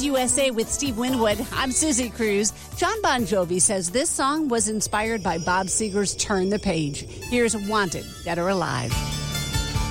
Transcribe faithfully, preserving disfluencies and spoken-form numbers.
U S A with Steve Winwood. I'm Susie Cruz. John Bon Jovi says this song was inspired by Bob Seger's Turn the Page. Here's Wanted, Dead or Alive.